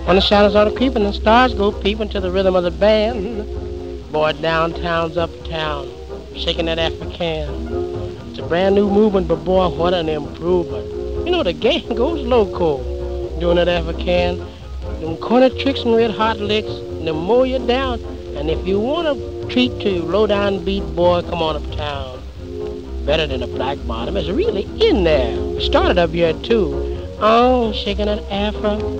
When the shadows are creeping and the stars go peeping to the rhythm of the band, boy, downtown's uptown, shaking that African. It's a brand new movement, but boy, what an improvement. You know, the gang goes loco doing that African. Them corner tricks and red hot licks, and they mow you down. And if you want a treat to low down beat, boy, come on uptown. Better than a black bottom. It's really in there. We started up here too. Oh, shaking that Afro.